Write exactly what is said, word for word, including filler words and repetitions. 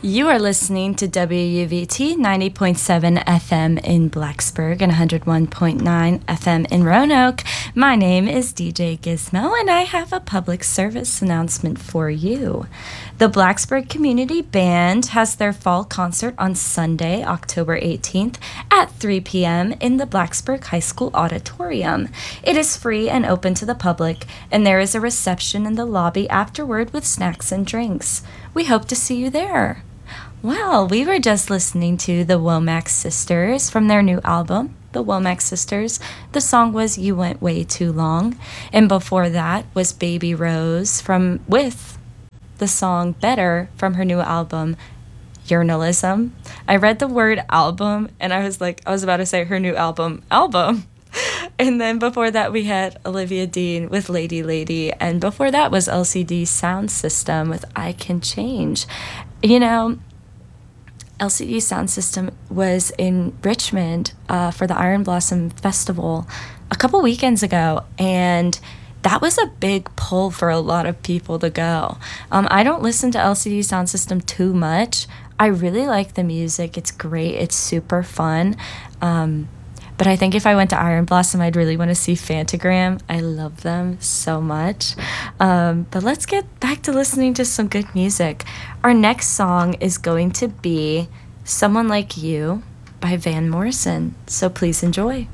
You are listening to W U V T ninety point seven F M in Blacksburg and one hundred one point nine F M in Roanoke. My name is D J Gizmo, and I have a public service announcement for you. The Blacksburg Community Band has their fall concert on Sunday, October eighteenth at three p.m. in the Blacksburg High School Auditorium. It is free and open to the public, and there is a reception in the lobby afterward with snacks and drinks. We hope to see you there. Well, we were just listening to the Womack Sisters from their new album, The Womack Sisters. The song was You Went Way Too Long. And before that was Baby Rose from with the song Better from her new album, Journalism. I read the word album and I was like, I was about to say her new album, album. And then before that we had Olivia Dean with Lady Lady. And before that was L C D Sound System with I Can Change. You know, L C D Sound System was in Richmond uh, for the Iron Blossom Festival a couple weekends ago, and that was a big pull for a lot of people to go. Um, I don't listen to L C D Sound System too much. I really like the music. It's great. It's super fun. Um, but I think if I went to Iron Blossom, I'd really want to see Fantagram. I love them so much. Um, but let's get back to listening to some good music. Our next song is going to be Someone Like You by Van Morrison. So please enjoy.